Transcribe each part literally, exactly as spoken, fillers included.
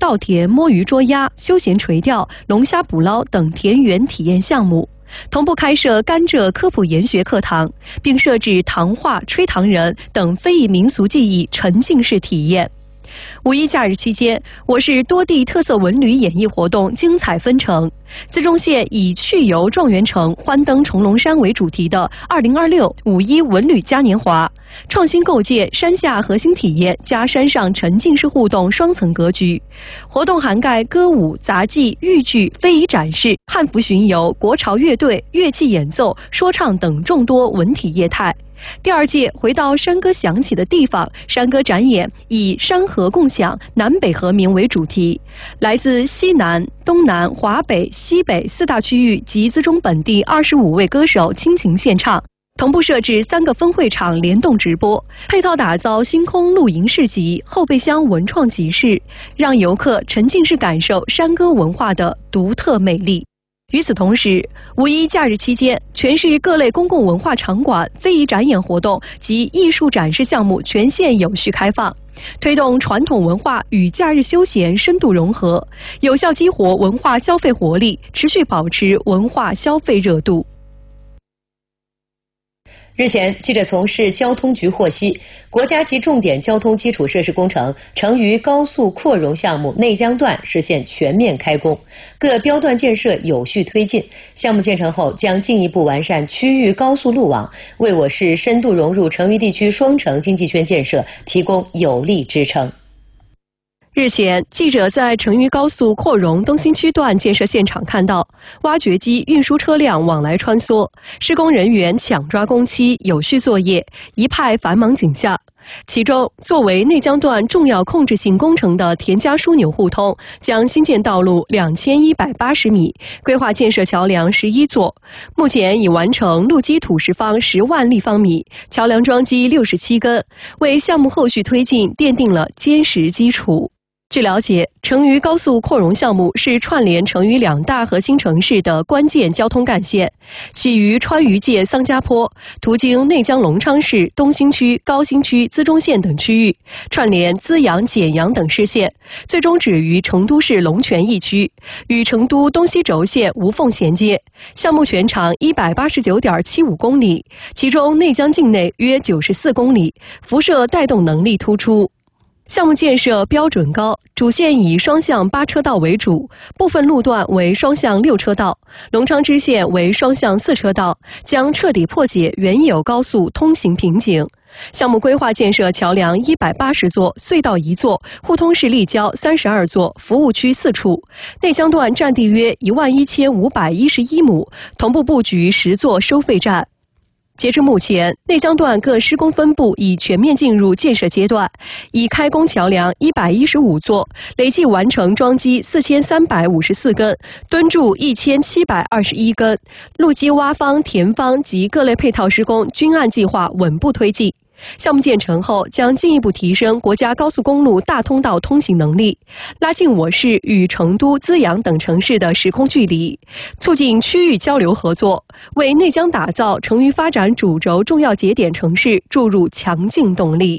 稻田摸鱼捉鸭、休闲垂钓、龙虾捕捞等田园体验项目。同步开设甘蔗科普研学课堂，并设置糖画、吹糖人等非遗民俗技艺沉浸式体验。五一假日期间，我市多地特色文旅演绎活动精彩纷呈。资中县以去游状元城、欢登重龙山为主题的二零二六五一文旅嘉年华，创新构建山下核心体验加山上沉浸式互动双层格局。活动涵盖歌舞、杂技、豫剧、非遗展示、汉服巡游、国潮乐队、乐器演奏、说唱等众多文体业态。第二届回到山歌响起的地方山歌展演以山河共享、南北和鸣为主题，来自西南、东南、华北、西北四大区域及资中本地二十五位歌手倾情献唱。同步设置三个分会场联动直播，配套打造星空露营市集、后备箱文创集市，让游客沉浸式感受山歌文化的独特魅力。与此同时，五一假日期间，全市各类公共文化场馆、非遗展演活动及艺术展示项目全线有序开放，推动传统文化与假日休闲深度融合，有效激活文化消费活力，持续保持文化消费热度。 日前，记者从市交通局获悉，国家级重点交通基础设施工程成渝高速扩容项目内江段实现全面开工，各标段建设有序推进。项目建成后，将进一步完善区域高速路网，为我市深度融入成渝地区双城经济圈建设提供有力支撑。 日前，记者在成渝高速扩容东新区段建设现场看到，挖掘机运输车辆往来穿梭，施工人员抢抓工期，有序作业，一派繁忙景象。其中，作为内江段重要控制性工程的田家枢纽互通将新建道路两千一百八十米，规划建设桥梁十一座，目前已完成路基土石方十万立方米，桥梁桩基六十七根，为项目后续推进奠定了坚实基础。据了解，成渝高速扩容项目是串联成渝两大核心城市的关键交通干线，起于川渝界桑家坡，途经内江隆昌市、东兴区、高新区、资中县等区域，串联资阳、简阳等市县，最终止于成都市龙泉驿区，与成都东西轴线无缝衔接。项目全长一百八十九点七五公里，其中内江境内约九十四公里，辐射带动能力突出。项目建设标准高，主线以双向八车道为主，部分路段为双向六车道，隆昌支线为双向四车道，将彻底破解原有高速通行瓶颈。项目规划建设桥梁一百八十座，隧道一座，互通式立交三十二座，服务区四处。内江段占地约一万一千五百一十一亩，同步布局十座收费站。截至目前，内江段各施工分部已全面进入建设阶段，已开工桥梁一百一十五座，累计完成桩基四千三百五十四根，墩柱一千七百二十一根，路基挖方、填方及各类配套施工均按计划稳步推进。项目建成后，将进一步提升国家高速公路大通道通行能力，拉近我市与成都、资阳等城市的时空距离，促进区域交流合作，为内江打造成渝发展主轴重要节点城市注入强劲动力。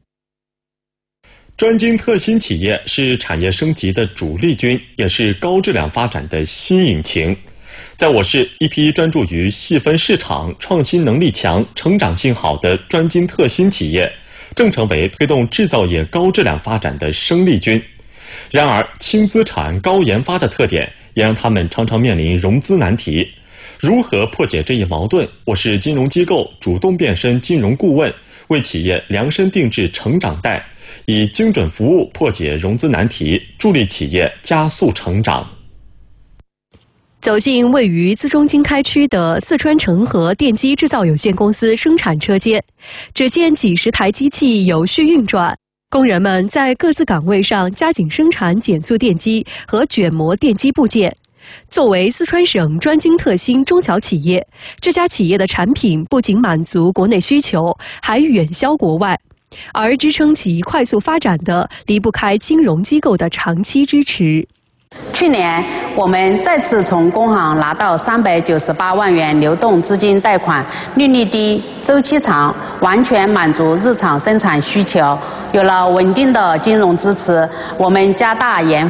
专精特新企业是产业升级的主力军，也是高质量发展的新引擎。在我市，一批专注于细分市场、创新能力强、成长性好的专精特新企业，正成为推动制造业高质量发展的生力军。然而，轻资产、高研发的特点也让他们常常面临融资难题。如何破解这一矛盾？我市金融机构主动变身金融顾问，为企业量身定制成长带，以精准服务破解融资难题，助力企业加速成长。 走进位于资中经开区的四川成和电机制造有限公司生产车间，只见几十台机器有序运转，工人们在各自岗位上加紧生产减速电机和卷磨电机部件。作为四川省专精特新中小企业，这家企业的产品不仅满足国内需求，还远销国外。而支撑其快速发展的，离不开金融机构的长期支持。 去年，我们再次从工行拿到三百九十八万元流动资金贷款，利率低、周期长，完全满足日常生产需求。有了稳定的金融支持，我们加大研